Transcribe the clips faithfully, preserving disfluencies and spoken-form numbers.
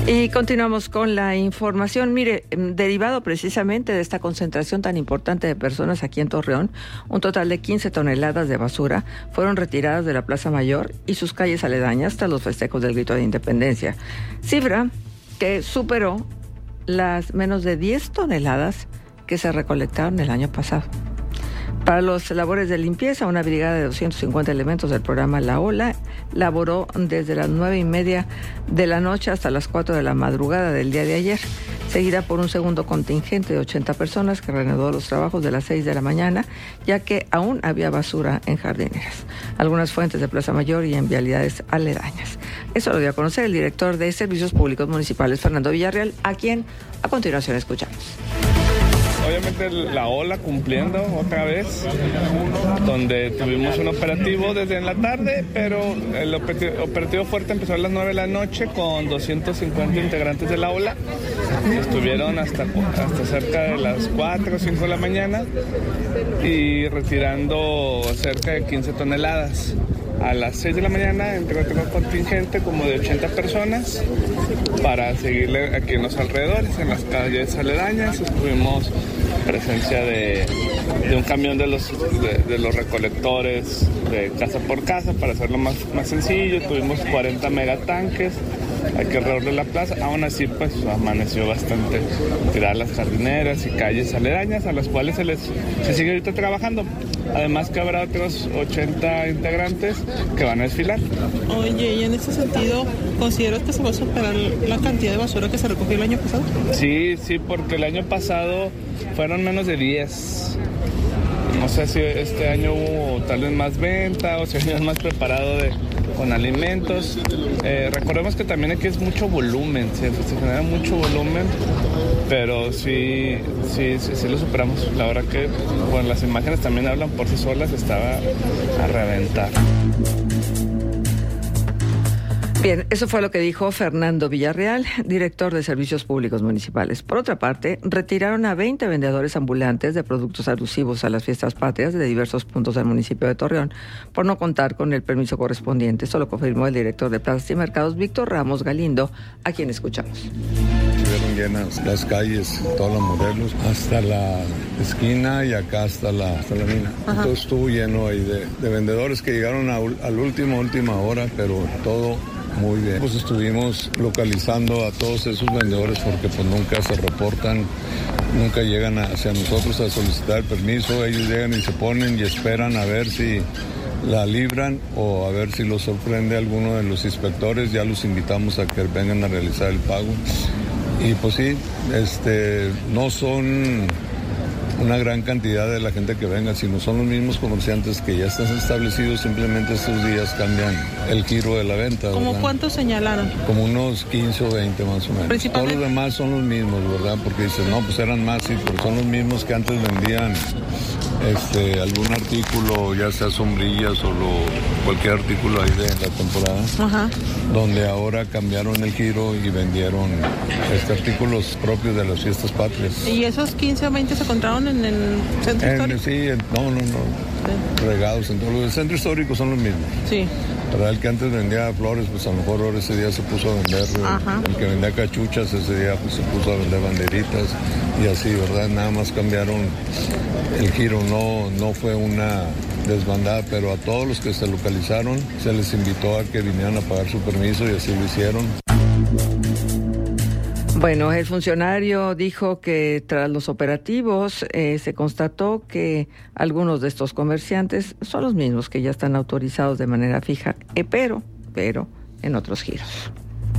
Y continuamos con la información. Mire, derivado precisamente de esta concentración tan importante de personas aquí en Torreón, un total de quince toneladas de basura fueron retiradas de la Plaza Mayor y sus calles aledañas tras los festejos del Grito de Independencia. Cifra que superó las menos de diez toneladas que se recolectaron el año pasado. Para las labores de limpieza, una brigada de doscientos cincuenta elementos del programa La Ola laboró desde las nueve y media de la noche hasta las cuatro de la madrugada del día de ayer. Seguirá por un segundo contingente de ochenta personas que reanudó los trabajos de las seis de la mañana, ya que aún había basura en jardineras, algunas fuentes de Plaza Mayor y en vialidades aledañas. Eso lo dio a conocer el director de Servicios Públicos Municipales, Fernando Villarreal, a quien a continuación escuchamos. Obviamente la Ola cumpliendo otra vez, donde tuvimos un operativo desde en la tarde, pero el operativo fuerte empezó a las nueve de la noche con doscientos cincuenta integrantes de la Ola. Estuvieron hasta, hasta cerca de las cuatro o cinco de la mañana y retirando cerca de quince toneladas. A las seis de la mañana entró otro contingente como de ochenta personas para seguirle aquí en los alrededores, en las calles aledañas. Tuvimos presencia de, de un camión de los, de, de los recolectores de casa por casa para hacerlo más, más sencillo. Tuvimos cuarenta megatanques aquí alrededor de la plaza. Aún así, pues amaneció bastante tirar las jardineras y calles aledañas, a las cuales se les se sigue ahorita trabajando. Además que habrá otros ochenta integrantes que van a desfilar. Oye, y en ese sentido, ¿consideras que se va a superar la cantidad de basura que se recogió el año pasado? Sí, sí, porque el año pasado fueron menos de diez. No sé si este año hubo tal vez más venta o si es más preparado de, con alimentos. Eh, recordemos que también aquí es mucho volumen, ¿cierto? Se genera mucho volumen, pero sí, sí, sí, sí lo superamos. La verdad que, bueno, las imágenes también hablan por sí solas, estaba a reventar. Bien, eso fue lo que dijo Fernando Villarreal, director de Servicios Públicos Municipales. Por otra parte, retiraron a veinte vendedores ambulantes de productos alusivos a las fiestas patrias de diversos puntos del municipio de Torreón por no contar con el permiso correspondiente. Esto lo confirmó el director de Plazas y Mercados, Víctor Ramos Galindo, a quien escuchamos. Estuvieron llenas las calles, todos los modelos, hasta la esquina y acá hasta la, hasta la mina. Ajá. Todo estuvo lleno ahí de, de vendedores que llegaron a, al último, última hora, pero todo muy bien. Pues estuvimos localizando a todos esos vendedores porque pues nunca se reportan, nunca llegan hacia nosotros a solicitar el permiso. Ellos llegan y se ponen y esperan a ver si la libran o a ver si los sorprende alguno de los inspectores. Ya los invitamos a que vengan a realizar el pago. Y pues sí, este, no son una gran cantidad de la gente que venga, sino son los mismos comerciantes que ya están establecidos, simplemente estos días cambian el giro de la venta. ¿Cómo ¿verdad? ¿Cuántos señalaron? Como unos quince o veinte más o menos. Todos los demás son los mismos, ¿verdad? Porque dicen, no, pues eran más, sí, pero son los mismos que antes vendían este algún artículo, ya sea sombrillas o lo, cualquier artículo ahí de la temporada. Ajá. Donde ahora cambiaron el giro y vendieron este artículos propios de las fiestas patrias. ¿Y esos quince o veinte se encontraron en el centro en, histórico? Sí, en, no, no, no. Sí. Regados en todos los centros históricos son los mismos. Sí. Para el que antes vendía flores, pues a lo mejor ahora ese día se puso a vender. Ajá. El que vendía cachuchas ese día pues se puso a vender banderitas y así, ¿verdad? Nada más cambiaron el giro, no, no fue una desbandada, pero a todos los que se localizaron se les invitó a que vinieran a pagar su permiso y así lo hicieron. Bueno, el funcionario dijo que tras los operativos eh, se constató que algunos de estos comerciantes son los mismos que ya están autorizados de manera fija, eh, pero, pero en otros giros.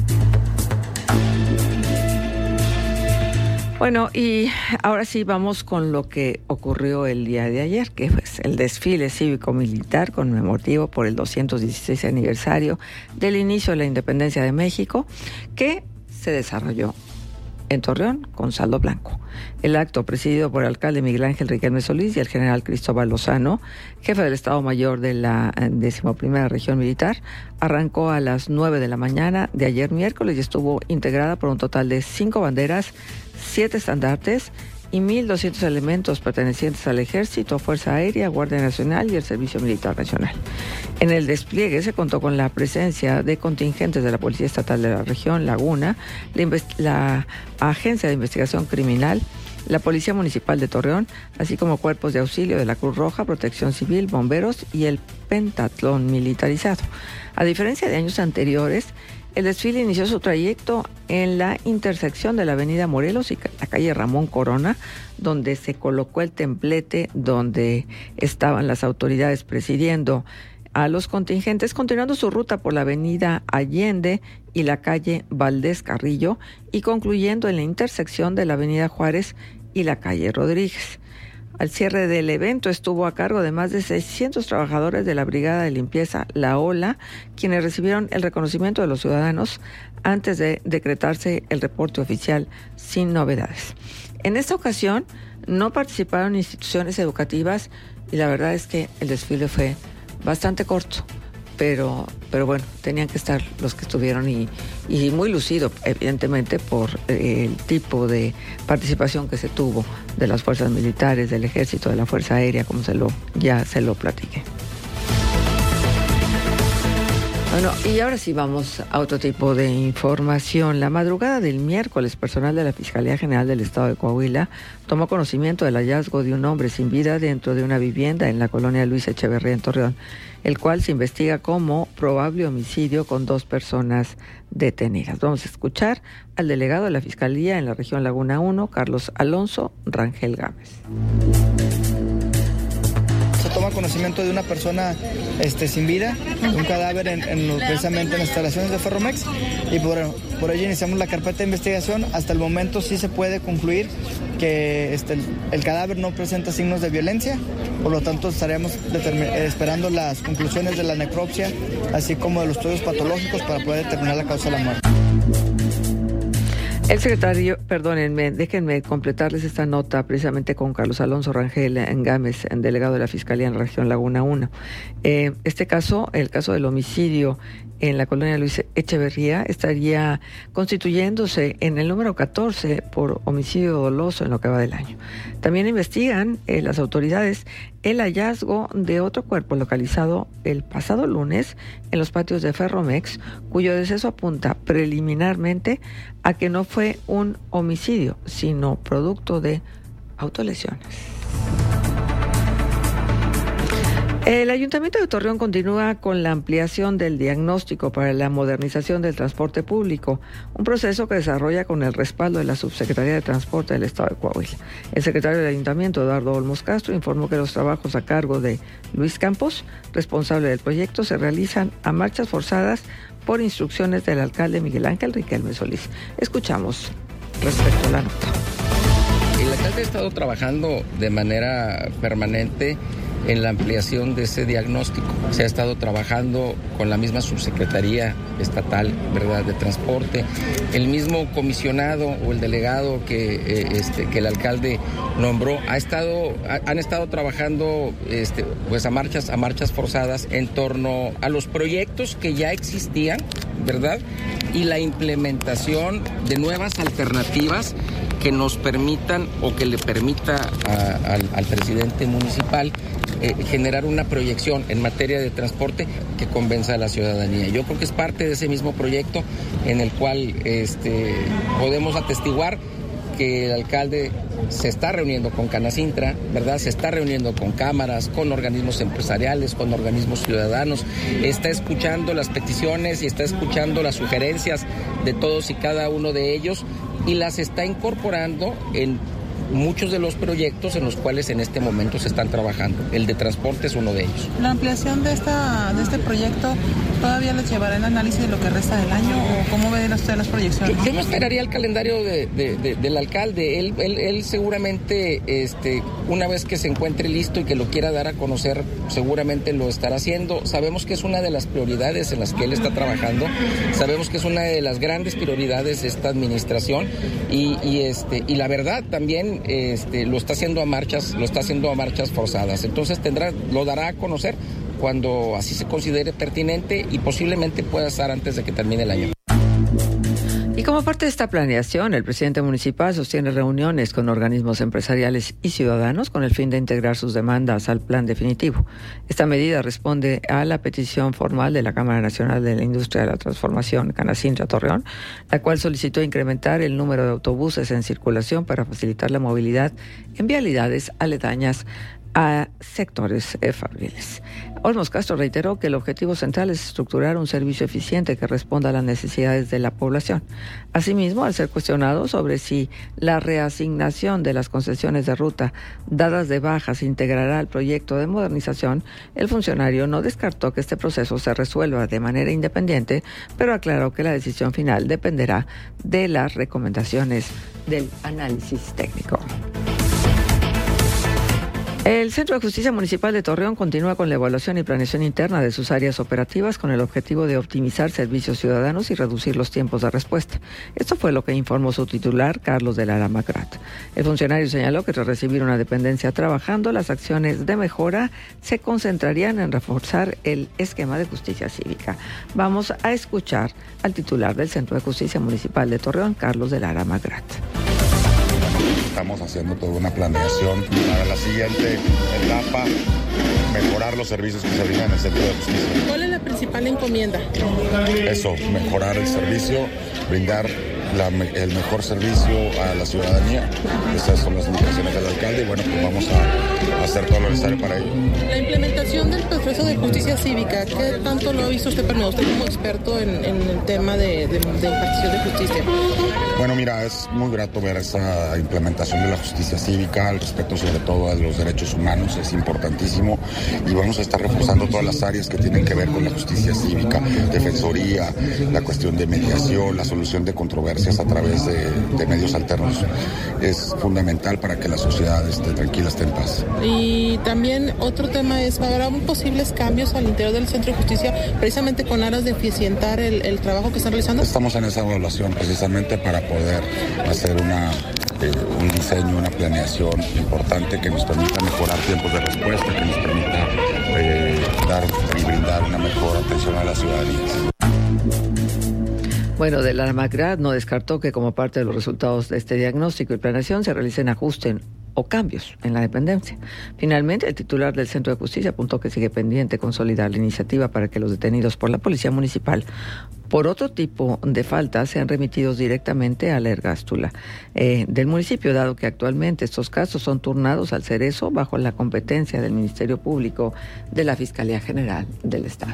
Bueno, y ahora sí vamos con lo que ocurrió el día de ayer, que es el desfile cívico-militar conmemorativo por el doscientos dieciséis aniversario del inicio de la independencia de México, que se desarrolló en Torreón con saldo blanco. El acto, presidido por el alcalde Miguel Ángel Riquelme Solís y el general Cristóbal Lozano, jefe del Estado Mayor de la decimoprimera Región Militar, arrancó a las nueve de la mañana de ayer miércoles y estuvo integrada por un total de cinco banderas, siete estandartes y mil doscientos elementos pertenecientes al Ejército, Fuerza Aérea, Guardia Nacional y el Servicio Militar Nacional. En el despliegue se contó con la presencia de contingentes de la Policía Estatal de la región Laguna, la, invest- la Agencia de Investigación Criminal, la Policía Municipal de Torreón, así como cuerpos de auxilio de la Cruz Roja, Protección Civil, bomberos y el pentatlón militarizado. A diferencia de años anteriores, el desfile inició su trayecto en la intersección de la avenida Morelos y la calle Ramón Corona, donde se colocó el templete donde estaban las autoridades presidiendo a los contingentes, continuando su ruta por la avenida Allende y la calle Valdés Carrillo y concluyendo en la intersección de la avenida Juárez y la calle Rodríguez. Al cierre del evento estuvo a cargo de más de seiscientos trabajadores de la Brigada de Limpieza La Ola, quienes recibieron el reconocimiento de los ciudadanos antes de decretarse el reporte oficial sin novedades. En esta ocasión no participaron instituciones educativas y la verdad es que el desfile fue bastante corto, pero, pero bueno, tenían que estar los que estuvieron y, y muy lucido, evidentemente, por eh, el tipo de participación que se tuvo de las fuerzas militares, del Ejército, de la Fuerza Aérea, como se lo, ya se lo platiqué. Bueno, y ahora sí vamos a otro tipo de información. La madrugada del miércoles, personal de la Fiscalía General del Estado de Coahuila tomó conocimiento del hallazgo de un hombre sin vida dentro de una vivienda en la colonia Luis Echeverría en Torreón, el cual se investiga como probable homicidio con dos personas detenidas. Vamos a escuchar al delegado de la Fiscalía en la región Laguna uno, Carlos Alonso Rangel Gámez. Se toma conocimiento de una persona este, sin vida, un cadáver en, en, precisamente en las instalaciones de Ferromex, y por, por ello iniciamos la carpeta de investigación. Hasta el momento sí se puede concluir que este, el, el cadáver no presenta signos de violencia, por lo tanto estaremos determin- esperando las conclusiones de la necropsia, así como de los estudios patológicos para poder determinar la causa de la muerte. El secretario, perdónenme, déjenme completarles esta nota precisamente con Carlos Alonso Rangel Gámez, delegado de la Fiscalía en la región Laguna uno. Eh, este caso, el caso del homicidio en la colonia Luis Echeverría, estaría constituyéndose en el número catorce por homicidio doloso en lo que va del año. También investigan eh, las autoridades el hallazgo de otro cuerpo localizado el pasado lunes en los patios de Ferromex, cuyo deceso apunta preliminarmente a que no fue un homicidio, sino producto de autolesiones. El Ayuntamiento de Torreón continúa con la ampliación del diagnóstico para la modernización del transporte público, un proceso que desarrolla con el respaldo de la Subsecretaría de Transporte del Estado de Coahuila. El secretario del Ayuntamiento, Eduardo Olmos Castro, informó que los trabajos a cargo de Luis Campos, responsable del proyecto, se realizan a marchas forzadas por instrucciones del alcalde Miguel Ángel Riquelme Solís. Escuchamos respecto a la nota. El alcalde ha estado trabajando de manera permanente en la ampliación de ese diagnóstico. Se ha estado trabajando con la misma subsecretaría estatal, ¿verdad?, de transporte, el mismo comisionado o el delegado que, eh, este, que el alcalde nombró, ha estado, ha, han estado trabajando este, pues a marchas, a marchas forzadas en torno a los proyectos que ya existían, ¿verdad?, y la implementación de nuevas alternativas que nos permitan o que le permita a, al, al presidente municipal eh, generar una proyección en materia de transporte que convenza a la ciudadanía. Yo creo que es parte de ese mismo proyecto en el cual este, podemos atestiguar que el alcalde se está reuniendo con Canacintra, ¿verdad? Se está reuniendo con cámaras, con organismos empresariales, con organismos ciudadanos, está escuchando las peticiones y está escuchando las sugerencias de todos y cada uno de ellos y las está incorporando en muchos de los proyectos en los cuales en este momento se están trabajando. El de transporte es uno de ellos. ¿La ampliación de esta de este proyecto todavía les llevará el análisis de lo que resta del año o cómo ven ustedes las proyecciones? Yo, yo no esperaría el calendario de, de, de, del alcalde. Él, él, él seguramente, este, una vez que se encuentre listo y que lo quiera dar a conocer, seguramente lo estará haciendo. Sabemos que es una de las prioridades en las que él está trabajando. Sabemos que es una de las grandes prioridades de esta administración y, y, este, y la verdad también Este, lo está haciendo a marchas, lo está haciendo a marchas forzadas. Entonces tendrá, lo dará a conocer cuando así se considere pertinente y posiblemente pueda estar antes de que termine el año. Y como parte de esta planeación, el presidente municipal sostiene reuniones con organismos empresariales y ciudadanos con el fin de integrar sus demandas al plan definitivo. Esta medida responde a la petición formal de la Cámara Nacional de la Industria de la Transformación, Canacintra Torreón, la cual solicitó incrementar el número de autobuses en circulación para facilitar la movilidad en vialidades aledañas a sectores eh, fabriles. Olmos Castro reiteró que el objetivo central es estructurar un servicio eficiente que responda a las necesidades de la población. Asimismo, al ser cuestionado sobre si la reasignación de las concesiones de ruta dadas de baja se integrará al proyecto de modernización, el funcionario no descartó que este proceso se resuelva de manera independiente, pero aclaró que la decisión final dependerá de las recomendaciones del análisis técnico. El Centro de Justicia Municipal de Torreón continúa con la evaluación y planeación interna de sus áreas operativas con el objetivo de optimizar servicios ciudadanos y reducir los tiempos de respuesta. Esto fue lo que informó su titular, Carlos de Lara Magrat. El funcionario señaló que tras recibir una dependencia trabajando, las acciones de mejora se concentrarían en reforzar el esquema de justicia cívica. Vamos a escuchar al titular del Centro de Justicia Municipal de Torreón, Carlos de Lara Magrat. Estamos haciendo toda una planeación para la siguiente etapa, mejorar los servicios que se brindan en el Centro de Justicia. ¿Cuál es la principal encomienda? Eso, mejorar el servicio, brindar la, el mejor servicio a la ciudadanía. Esas son las indicaciones del alcalde y bueno, pues vamos a, a hacer todo lo necesario para ello. La implementación del proceso de justicia cívica, ¿qué tanto lo ha visto usted, pero usted como experto en, en el tema de, de, de impartición de justicia? Bueno, mira, es muy grato ver esa implementación de la justicia cívica, el respeto sobre todo a los derechos humanos, es importantísimo y vamos a estar reforzando todas las áreas que tienen que ver con la justicia cívica, defensoría, la cuestión de mediación, la solución de controversias a través de, de medios alternos. Es fundamental para que la sociedad esté tranquila, esté en paz. Y también otro tema es, ¿habrá posibles cambios al interior del Centro de Justicia precisamente con aras de eficientar el, el trabajo que están realizando? Estamos en esa evaluación precisamente para poder hacer una, eh, un diseño, una planeación importante que nos permita mejorar tiempos de respuesta, que nos permita eh, dar y brindar una mejor atención a la ciudadanía. Bueno, de la Magrat no descartó que como parte de los resultados de este diagnóstico y planeación se realicen ajustes o cambios en la dependencia. Finalmente, el titular del Centro de Justicia apuntó que sigue pendiente consolidar la iniciativa para que los detenidos por la Policía Municipal por otro tipo de faltas sean remitidos directamente a la ergástula eh, del municipio, dado que actualmente estos casos son turnados al Cerezo bajo la competencia del Ministerio Público de la Fiscalía General del Estado.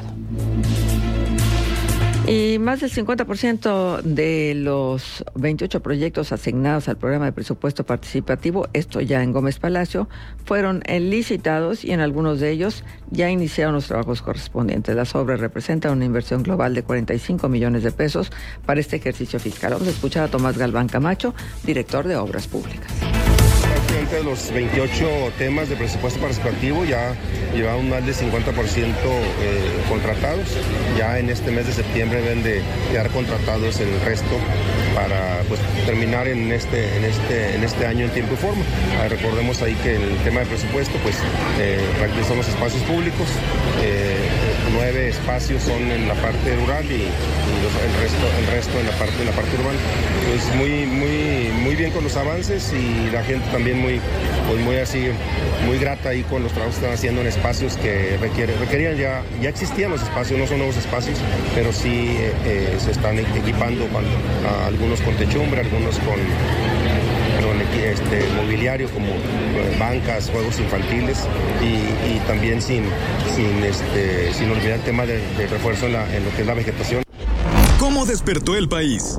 Y más del cincuenta por ciento de los veintiocho proyectos asignados al programa de presupuesto participativo, esto ya en Gómez Palacio, fueron licitados y en algunos de ellos ya iniciaron los trabajos correspondientes. Las obras representan una inversión global de cuarenta y cinco millones de pesos para este ejercicio fiscal. Vamos a escuchar a Tomás Galván Camacho, director de Obras Públicas. De los veintiocho temas de presupuesto participativo ya llevamos más del cincuenta por ciento eh, contratados. Ya en este mes de septiembre deben de quedar contratados el resto para pues, terminar en este, en, este, en este año en tiempo y forma. Ah, recordemos ahí que el tema de presupuesto pues eh, son los espacios públicos, eh, nueve espacios son en la parte rural y, y los, el, resto, el resto en la parte, en la parte urbana. Entonces muy, muy, muy bien con los avances y la gente también muy pues muy así, muy grata ahí con los trabajos que están haciendo en espacios que requiere, requerían ya, ya existían los espacios, no son nuevos espacios, pero sí eh, eh, se están equipando con, a algunos con techumbre, algunos con, con este, mobiliario como eh, bancas, juegos infantiles y, y también sin, sin, este, sin olvidar el tema de, de refuerzo en, la, en lo que es la vegetación. ¿Cómo despertó el país?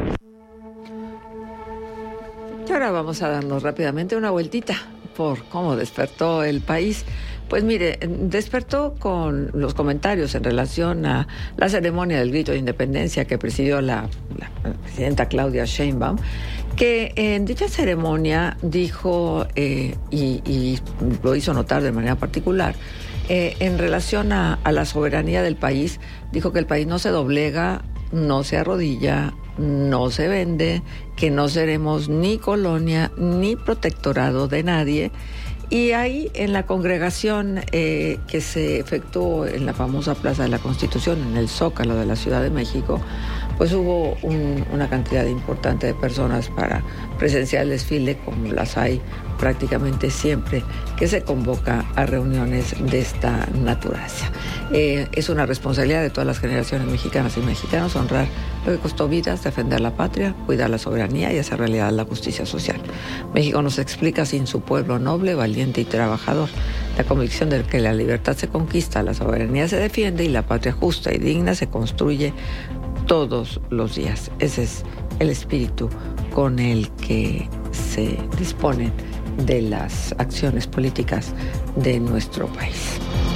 Y ahora vamos a darnos rápidamente una vueltita por cómo despertó el país. Pues mire, despertó con los comentarios en relación a la ceremonia del grito de independencia que presidió la, la presidenta Claudia Sheinbaum, que en dicha ceremonia dijo, eh, y, y lo hizo notar de manera particular, eh, en relación a, a la soberanía del país, dijo que el país no se doblega, no se arrodilla, no se vende, que no seremos ni colonia ni protectorado de nadie. Y ahí en la congregación eh, que se efectuó en la famosa Plaza de la Constitución, en el Zócalo de la Ciudad de México, pues hubo un, una cantidad importante de personas para presenciar el desfile, como las hay prácticamente siempre que se convoca a reuniones de esta naturaleza. Eh, es una responsabilidad de todas las generaciones mexicanas y mexicanos honrar lo que costó vidas, defender la patria, cuidar la soberanía y hacer realidad la justicia social. México nos explica sin su pueblo noble, valiente y trabajador, la convicción de que la libertad se conquista, la soberanía se defiende y la patria justa y digna se construye todos los días. Ese es el espíritu con el que se disponen de las acciones políticas de nuestro país.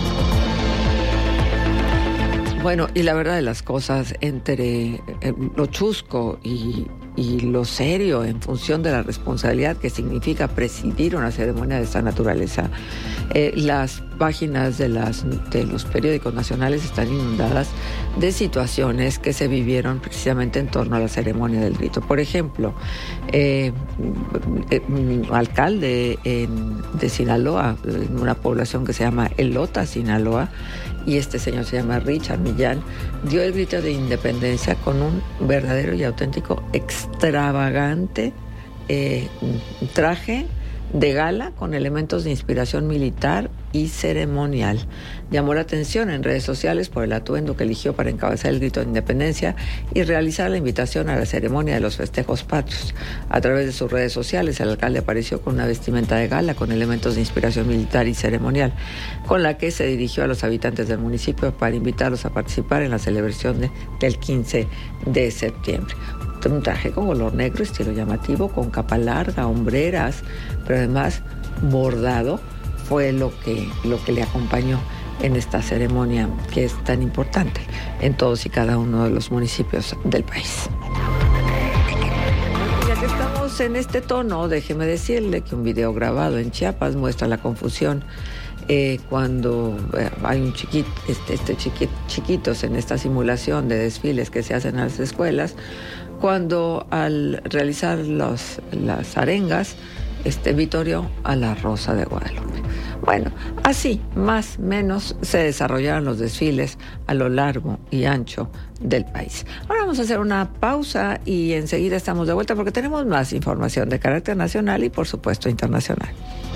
Bueno, y la verdad de las cosas, entre lo chusco y, y lo serio en función de la responsabilidad que significa presidir una ceremonia de esta naturaleza, eh, las páginas de, las, de los periódicos nacionales están inundadas de situaciones que se vivieron precisamente en torno a la ceremonia del grito. Por ejemplo, eh, eh, un alcalde en, de Sinaloa, en una población que se llama Elota, Sinaloa, y este señor se llama Richard Millán, dio el grito de independencia con un verdadero y auténtico extravagante eh, traje de gala con elementos de inspiración militar y ceremonial. Llamó la atención en redes sociales por el atuendo que eligió para encabezar el grito de independencia y realizar la invitación a la ceremonia de los festejos patrios. A través de sus redes sociales, el alcalde apareció con una vestimenta de gala con elementos de inspiración militar y ceremonial, con la que se dirigió a los habitantes del municipio para invitarlos a participar en la celebración de, del quince de septiembre. Un traje con color negro, estilo llamativo, con capa larga, hombreras, pero además bordado, fue lo que, lo que le acompañó en esta ceremonia que es tan importante en todos y cada uno de los municipios del país. Ya que estamos en este tono, déjeme decirle que un video grabado en Chiapas muestra la confusión Eh, cuando eh, hay un chiquito, este, este chiquit, chiquitos en esta simulación de desfiles que se hacen en las escuelas, cuando al realizar los, las arengas, este, vitorió a la Rosa de Guadalupe. Bueno, así, más o menos, se desarrollaron los desfiles a lo largo y ancho del país. Ahora vamos a hacer una pausa y enseguida estamos de vuelta porque tenemos más información de carácter nacional y, por supuesto, internacional.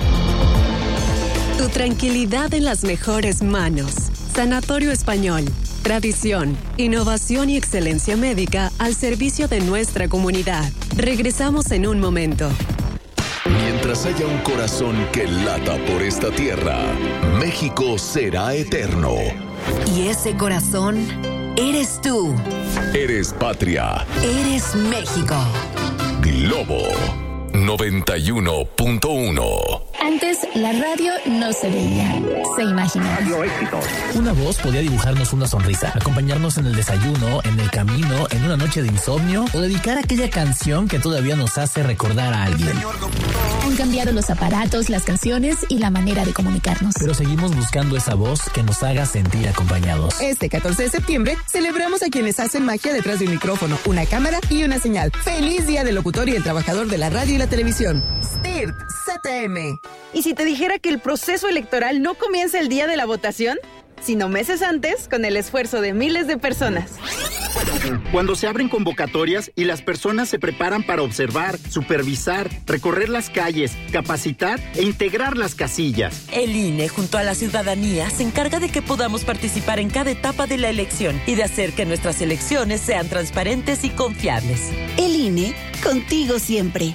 Tu tranquilidad en las mejores manos. Sanatorio Español. Tradición, innovación y excelencia médica al servicio de nuestra comunidad. Regresamos en un momento. Mientras haya un corazón que lata por esta tierra, México será eterno. Y ese corazón eres tú. Eres patria. Eres México. Globo noventa y uno punto uno. Antes, la radio no se veía, se imaginaba. Una voz podía dibujarnos una sonrisa, acompañarnos en el desayuno, en el camino, en una noche de insomnio o dedicar aquella canción que todavía nos hace recordar a alguien. Han cambiado los aparatos, las canciones y la manera de comunicarnos. Pero seguimos buscando esa voz que nos haga sentir acompañados. Este catorce de septiembre celebramos a quienes hacen magia detrás de un micrófono, una cámara y una señal. ¡Feliz Día del Locutor y el Trabajador de la Radio y la Televisión! S T I R T Z T M. ¿Y si te dijera que el proceso electoral no comienza el día de la votación, sino meses antes, con el esfuerzo de miles de personas? Cuando se abren convocatorias y las personas se preparan para observar, supervisar, recorrer las calles, capacitar e integrar las casillas. El I N E, junto a la ciudadanía, se encarga de que podamos participar en cada etapa de la elección y de hacer que nuestras elecciones sean transparentes y confiables. El I N E, contigo siempre.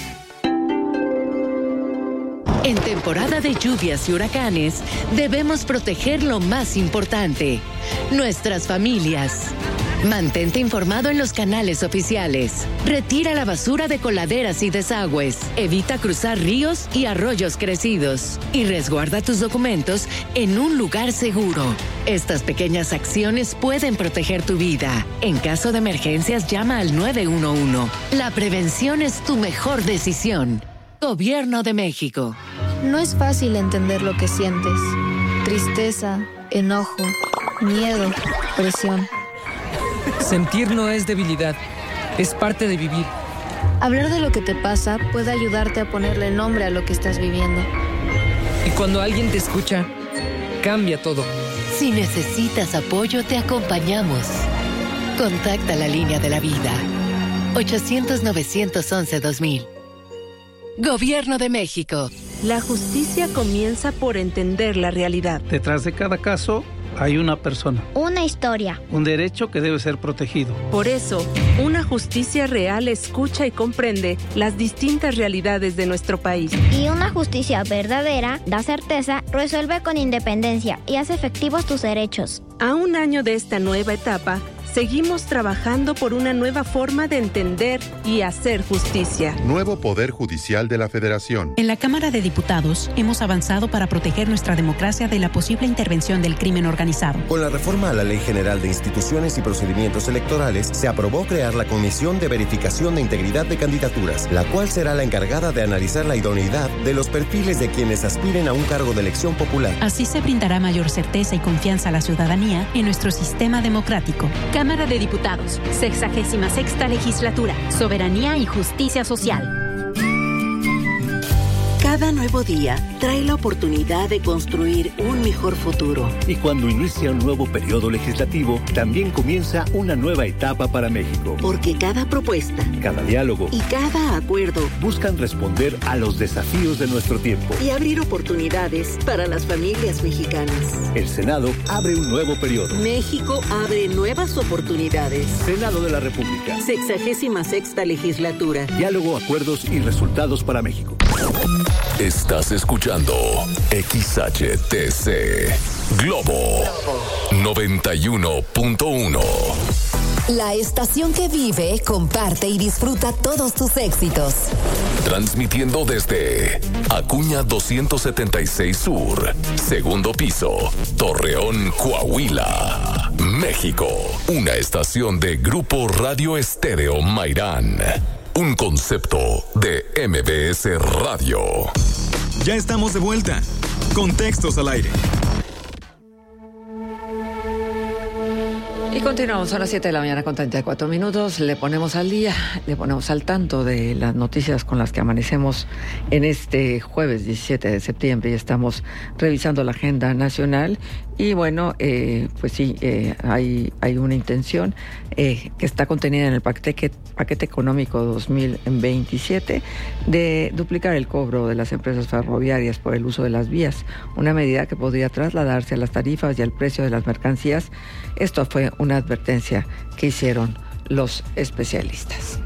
En temporada de lluvias y huracanes, debemos proteger lo más importante, nuestras familias. Mantente informado en los canales oficiales. Retira la basura de coladeras y desagües. Evita cruzar ríos y arroyos crecidos. Y resguarda tus documentos en un lugar seguro. Estas pequeñas acciones pueden proteger tu vida. En caso de emergencias, llama al nueve uno uno. La prevención es tu mejor decisión. Gobierno de México. No es fácil entender lo que sientes. Tristeza, enojo, miedo, presión. Sentir no es debilidad, es parte de vivir. Hablar de lo que te pasa puede ayudarte a ponerle nombre a lo que estás viviendo. Y cuando alguien te escucha, cambia todo. Si necesitas apoyo, te acompañamos. Contacta la línea de la vida. ochocientos, novecientos once, dos mil. Gobierno de México. La justicia comienza por entender la realidad. Detrás de cada caso hay una persona. Una historia. Un derecho que debe ser protegido. Por eso, una justicia real escucha y comprende las distintas realidades de nuestro país. Y una justicia verdadera da certeza, resuelve con independencia y hace efectivos tus derechos. A un año de esta nueva etapa, seguimos trabajando por una nueva forma de entender y hacer justicia. Nuevo Poder Judicial de la Federación. En la Cámara de Diputados hemos avanzado para proteger nuestra democracia de la posible intervención del crimen organizado. Con la reforma a la Ley General de Instituciones y Procedimientos Electorales, se aprobó crear la Comisión de Verificación de Integridad de Candidaturas, la cual será la encargada de analizar la idoneidad de los perfiles de quienes aspiren a un cargo de elección popular. Así se brindará mayor certeza y confianza a la ciudadanía en nuestro sistema democrático. Cámara de Diputados, sexagésima sexta legislatura, soberanía y justicia social. Cada nuevo día trae la oportunidad de construir un mejor futuro. Y cuando inicia un nuevo periodo legislativo, también comienza una nueva etapa para México. Porque cada propuesta, cada diálogo y cada acuerdo buscan responder a los desafíos de nuestro tiempo y abrir oportunidades para las familias mexicanas. El Senado abre un nuevo periodo. México abre nuevas oportunidades. Senado de la República. Sexagésima sexta legislatura. Diálogo, acuerdos y resultados para México. Estás escuchando X H T C Globo noventa y uno punto uno. La estación que vive, comparte y disfruta todos tus éxitos. Transmitiendo desde Acuña doscientos setenta y seis Sur, segundo piso, Torreón, Coahuila, México. Una estación de Grupo Radio Estéreo Mairán. Un concepto de M B S Radio. Ya estamos de vuelta. Contextos al aire. Y continuamos a las siete de la mañana con treinta y cuatro minutos. Le ponemos al día, le ponemos al tanto de las noticias con las que amanecemos en este jueves diecisiete de septiembre. Y estamos revisando la agenda nacional. Y bueno, eh, pues sí, eh, hay, hay una intención eh, que está contenida en el paquete, paquete económico dos mil veintisiete de duplicar el cobro de las empresas ferroviarias por el uso de las vías, una medida que podría trasladarse a las tarifas y al precio de las mercancías. Esto fue una advertencia que hicieron los especialistas.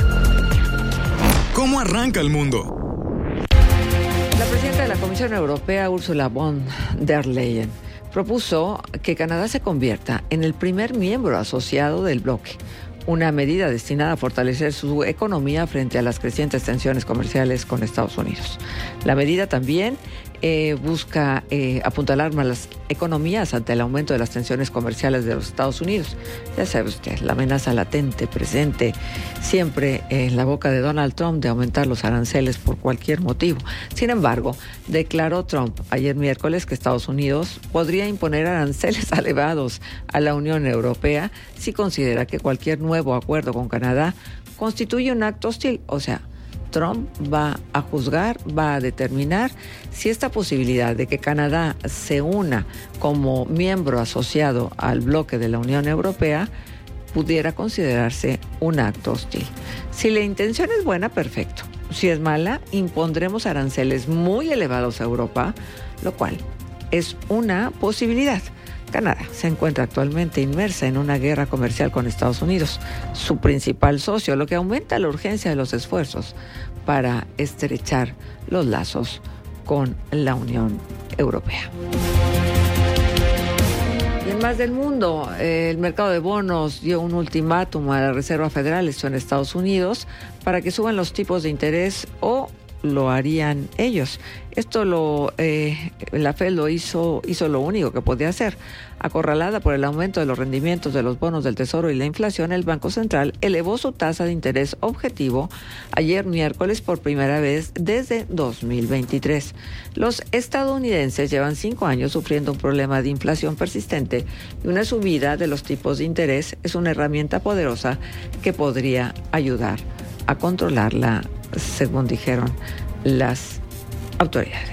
¿Cómo arranca el mundo? La presidenta de la Comisión Europea, Ursula von der Leyen, propuso que Canadá se convierta en el primer miembro asociado del bloque, una medida destinada a fortalecer su economía frente a las crecientes tensiones comerciales con Estados Unidos. La medida también eh, busca eh, apuntalar más las economías ante el aumento de las tensiones comerciales de los Estados Unidos. Ya sabe usted, la amenaza latente, presente, siempre en la boca de Donald Trump de aumentar los aranceles por cualquier motivo. Sin embargo, declaró Trump ayer miércoles que Estados Unidos podría imponer aranceles elevados a la Unión Europea si considera que cualquier nuevo acuerdo con Canadá constituye un acto hostil. O sea, Trump va a juzgar, va a determinar si esta posibilidad de que Canadá se una como miembro asociado al bloque de la Unión Europea pudiera considerarse un acto hostil. Si la intención es buena, perfecto. Si es mala, impondremos aranceles muy elevados a Europa, lo cual es una posibilidad. Canadá se encuentra actualmente inmersa en una guerra comercial con Estados Unidos, su principal socio, lo que aumenta la urgencia de los esfuerzos para estrechar los lazos con la Unión Europea. Y en más del mundo, el mercado de bonos dio un ultimátum a la Reserva Federal, esto en Estados Unidos, para que suban los tipos de interés o lo harían ellos. Esto lo eh, la Fed lo hizo hizo lo único que podía hacer. Acorralada por el aumento de los rendimientos de los bonos del Tesoro y la inflación, el Banco Central elevó su tasa de interés objetivo ayer miércoles por primera vez desde dos mil veintitrés. Los estadounidenses llevan cinco años sufriendo un problema de inflación persistente y una subida de los tipos de interés es una herramienta poderosa que podría ayudar a controlarla, según dijeron las autoridades.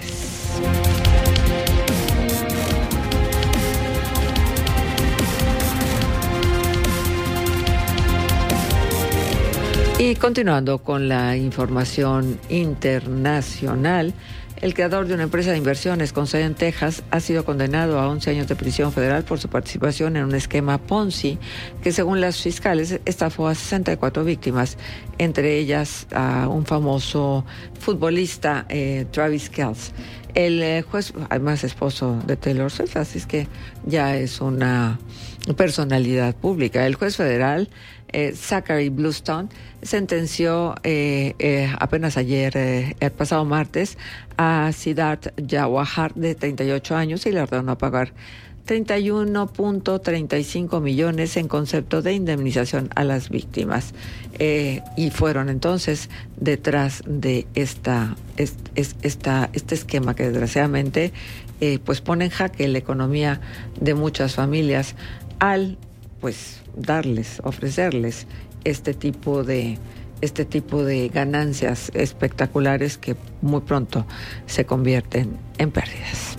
Y continuando con la información internacional, el creador de una empresa de inversiones con sede en Texas ha sido condenado a once años de prisión federal por su participación en un esquema Ponzi que, según las fiscales, estafó a sesenta y cuatro víctimas, entre ellas a un famoso futbolista, eh, Travis Kelce. El eh, juez, además esposo de Taylor Swift, así es que ya es una personalidad pública. El juez federal, eh, Zachary Bluestone, sentenció eh, eh, apenas ayer, eh, el pasado martes, a Siddharth Jawahar, de treinta y ocho años, y le ordenó a pagar treinta y uno punto treinta y cinco millones en concepto de indemnización a las víctimas. Eh, y fueron entonces detrás de esta, es, es, esta, este esquema que desgraciadamente eh, pues pone en jaque la economía de muchas familias al pues darles, ofrecerles este tipo de este tipo de ganancias espectaculares que muy pronto se convierten en pérdidas.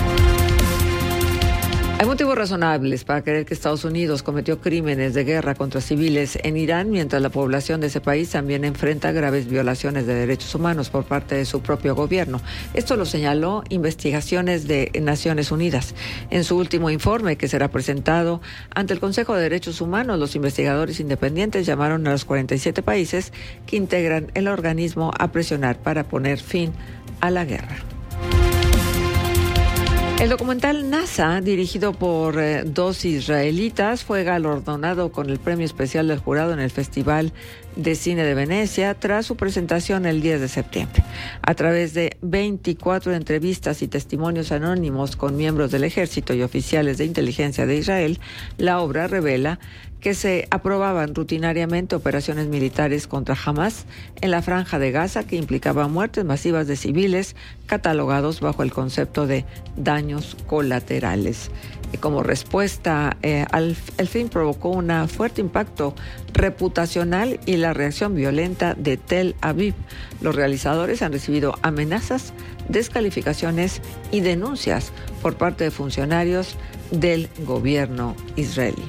Hay motivos razonables para creer que Estados Unidos cometió crímenes de guerra contra civiles en Irán, mientras la población de ese país también enfrenta graves violaciones de derechos humanos por parte de su propio gobierno. Esto lo señaló Investigaciones de Naciones Unidas. En su último informe, que será presentado ante el Consejo de Derechos Humanos, los investigadores independientes llamaron a los cuarenta y siete países que integran el organismo a presionar para poner fin a la guerra. El documental NASA, dirigido por eh, dos israelitas, fue galardonado con el premio especial del jurado en el Festival de Cine de Venecia tras su presentación el diez de septiembre. A través de veinticuatro entrevistas y testimonios anónimos con miembros del ejército y oficiales de inteligencia de Israel, la obra revela que se aprobaban rutinariamente operaciones militares contra Hamas en la Franja de Gaza que implicaban muertes masivas de civiles catalogados bajo el concepto de daños colaterales. Y como respuesta, eh, al, el film provocó un fuerte impacto reputacional y la reacción violenta de Tel Aviv. Los realizadores han recibido amenazas, descalificaciones y denuncias por parte de funcionarios del gobierno israelí.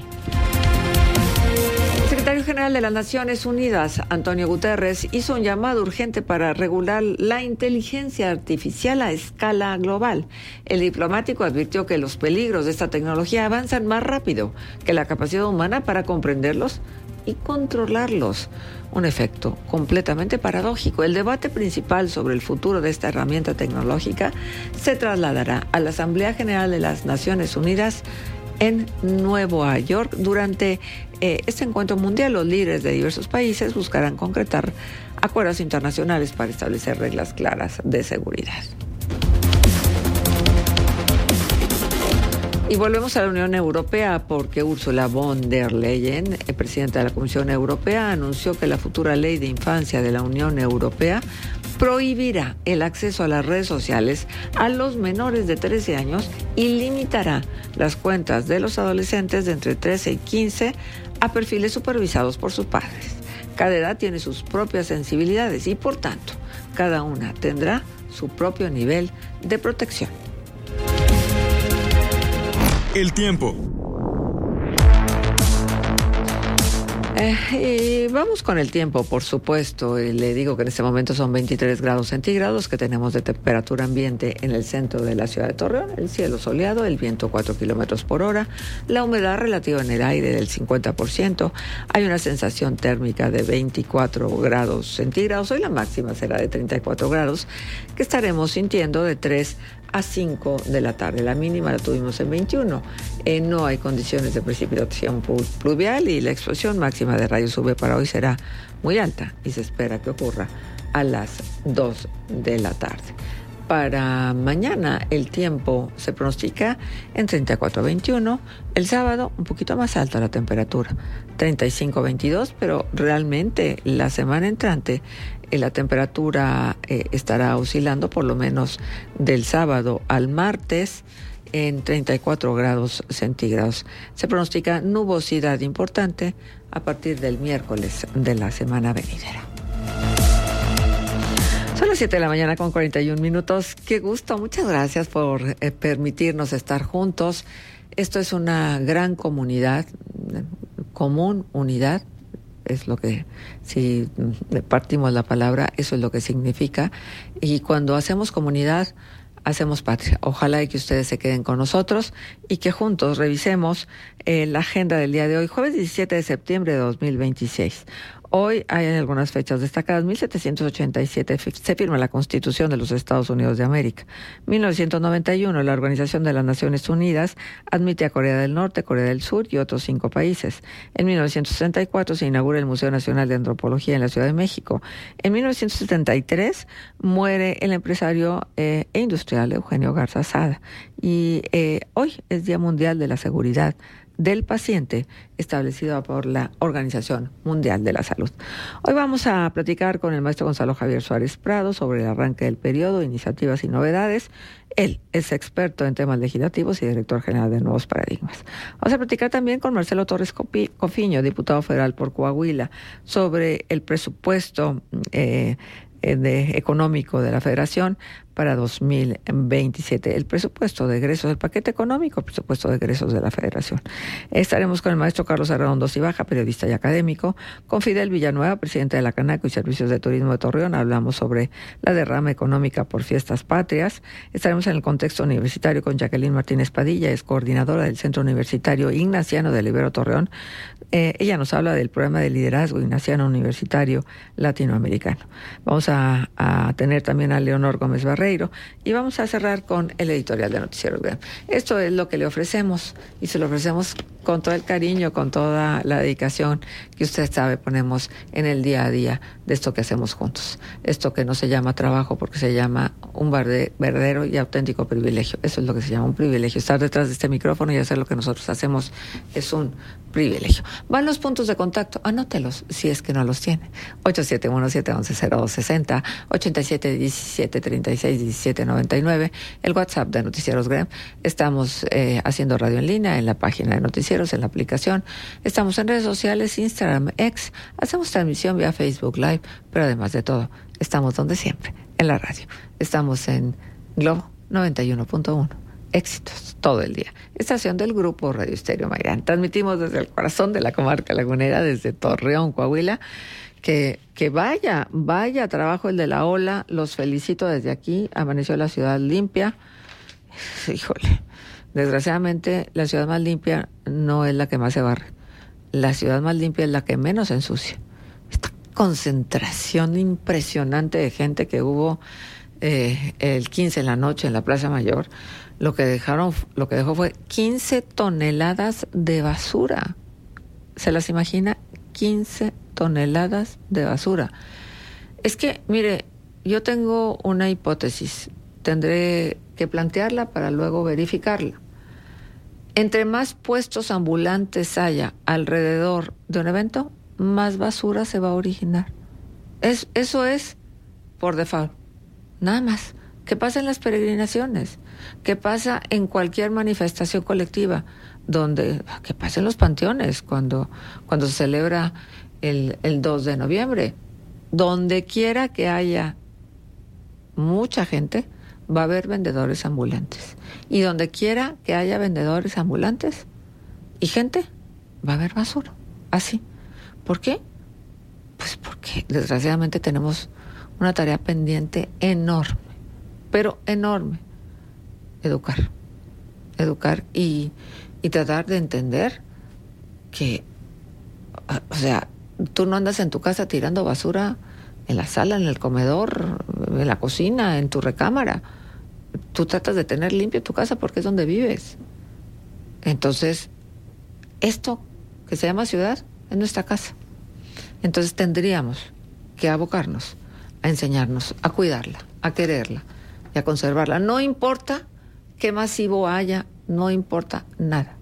El secretario general de las Naciones Unidas, Antonio Guterres, hizo un llamado urgente para regular la inteligencia artificial a escala global. El diplomático advirtió que los peligros de esta tecnología avanzan más rápido que la capacidad humana para comprenderlos y controlarlos. Un efecto completamente paradójico. El debate principal sobre el futuro de esta herramienta tecnológica se trasladará a la Asamblea General de las Naciones Unidas en Nueva York. Durante eh, este encuentro mundial, los líderes de diversos países buscarán concretar acuerdos internacionales para establecer reglas claras de seguridad. Y volvemos a la Unión Europea porque Ursula von der Leyen, presidenta de la Comisión Europea, anunció que la futura ley de infancia de la Unión Europea prohibirá el acceso a las redes sociales a los menores de trece años y limitará las cuentas de los adolescentes de entre trece y quince a perfiles supervisados por sus padres. Cada edad tiene sus propias sensibilidades y, por tanto, cada una tendrá su propio nivel de protección. El tiempo. Eh, y vamos con el tiempo, por supuesto. Y le digo que en este momento son veintitrés grados centígrados que tenemos de temperatura ambiente en el centro de la ciudad de Torreón. El cielo soleado, el viento cuatro kilómetros por hora, la humedad relativa en el aire del cincuenta por ciento. Hay una sensación térmica de veinticuatro grados centígrados. Hoy la máxima será de treinta y cuatro grados, que estaremos sintiendo de tres a cinco de la tarde. La mínima la tuvimos en veintiuno. Eh, no hay condiciones de precipitación pluvial y la explosión máxima de rayos U V para hoy será muy alta y se espera que ocurra a las dos de la tarde. Para mañana el tiempo se pronostica en treinta y cuatro a veintiuno, el sábado un poquito más alta la temperatura, treinta y cinco a veintidós, pero realmente la semana entrante eh, la temperatura eh, estará oscilando por lo menos del sábado al martes en treinta y cuatro grados centígrados. Se pronostica nubosidad importante a partir del miércoles de la semana venidera. Son las siete de la mañana con cuarenta y un minutos. Qué gusto, muchas gracias por eh, permitirnos estar juntos. Esto es una gran comunidad, común, unidad, es lo que, si partimos la palabra, eso es lo que significa. Y cuando hacemos comunidad, hacemos patria. Ojalá y que ustedes se queden con nosotros y que juntos revisemos eh, la agenda del día de hoy, jueves diecisiete de septiembre de dos mil veintiséis. Hoy hay algunas fechas destacadas. mil setecientos ochenta y siete se firma la Constitución de los Estados Unidos de América. mil novecientos noventa y uno, la Organización de las Naciones Unidas admite a Corea del Norte, Corea del Sur y otros cinco países. En mil novecientos sesenta y cuatro se inaugura el Museo Nacional de Antropología en la Ciudad de México. En mil novecientos setenta y tres muere el empresario eh, e industrial Eugenio Garza Sada. Y eh, hoy es Día Mundial de la Seguridad del Paciente, establecido por la Organización Mundial de la Salud. Hoy vamos a platicar con el maestro Gonzalo Javier Suárez Prado sobre el arranque del periodo, iniciativas y novedades. Él es experto en temas legislativos y director general de Nuevos Paradigmas. Vamos a platicar también con Marcelo Torres Cofiño, diputado federal por Coahuila, sobre el presupuesto eh, de, económico de la Federación para dos mil veintisiete, el presupuesto de egresos del paquete económico, el presupuesto de egresos de la Federación. Estaremos con el maestro Carlos Arredondo Cibaja, periodista y académico, con Fidel Villanueva, presidente de la Canaco y Servicios de Turismo de Torreón. Hablamos sobre la derrama económica por fiestas patrias. Estaremos en el contexto universitario con Jacqueline Martínez Padilla, es coordinadora del Centro Universitario Ignaciano de Ibero Torreón. Eh, ella nos habla del programa de liderazgo ignaciano universitario latinoamericano. Vamos a, a tener también a Leonor Gómez Barreiro y vamos a cerrar con el editorial de Noticieros G R A M. Esto es lo que le ofrecemos y se lo ofrecemos con todo el cariño, con toda la dedicación que usted sabe ponemos en el día a día de esto que hacemos juntos. Esto que no se llama trabajo porque se llama un verdadero y auténtico privilegio. Eso es lo que se llama un privilegio. Estar detrás de este micrófono y hacer lo que nosotros hacemos es un privilegio. Van los puntos de contacto, anótelos si es que no los tiene. ocho siete uno, siete uno uno, cero dos seis cero, ochenta y siete diecisiete treinta y seis diecisiete noventa y nueve, el WhatsApp de Noticieros G R A M. Estamos eh, haciendo radio en línea en la página de Noticieros, en la aplicación. Estamos en redes sociales, Instagram, X. Hacemos transmisión vía Facebook Live, pero además de todo, estamos donde siempre, en la radio. Estamos en Globo noventa y uno punto uno. Éxitos todo el día. Estación del Grupo Radio Estéreo Mayrán. Transmitimos desde el corazón de la comarca lagunera, desde Torreón, Coahuila. Que, que vaya, vaya trabajo el de la ola. Los felicito desde aquí. Amaneció la ciudad limpia. Híjole, desgraciadamente la ciudad más limpia no es la que más se barre. La ciudad más limpia es la que menos se ensucia. Esta concentración impresionante de gente que hubo eh, el quince en la noche en la Plaza Mayor, lo que dejaron, lo que dejó fue quince toneladas de basura. ¿Se las imagina? quince toneladas de basura. Es que, mire, yo tengo una hipótesis, tendré que plantearla para luego verificarla. Entre más puestos ambulantes haya alrededor de un evento, más basura se va a originar. Es, eso es por default, nada más. ¿Qué pasa en las peregrinaciones? ¿Qué pasa en cualquier manifestación colectiva? Donde, ¿qué pasa en los panteones cuando, cuando se celebra el, el dos de noviembre? Donde quiera que haya mucha gente, va a haber vendedores ambulantes. Y donde quiera que haya vendedores ambulantes y gente, va a haber basura. Así. ¿Por qué? Pues porque desgraciadamente tenemos una tarea pendiente enorme, pero enorme. Educar. Educar y, y tratar de entender que, o sea, tú no andas en tu casa tirando basura en la sala, en el comedor, en la cocina, en tu recámara. Tú tratas de tener limpio tu casa porque es donde vives. Entonces, esto que se llama ciudad es nuestra casa. Entonces tendríamos que abocarnos a enseñarnos a cuidarla, a quererla y a conservarla. No importa qué masivo haya, no importa nada.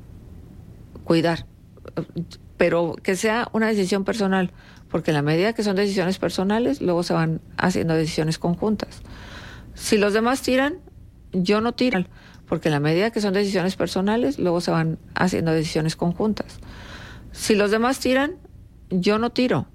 Cuidar, pero que sea una decisión personal, porque en la medida que son decisiones personales, luego se van haciendo decisiones conjuntas. Si los demás tiran, yo no tiro, porque en la medida que son decisiones personales, luego se van haciendo decisiones conjuntas. Si los demás tiran, yo no tiro,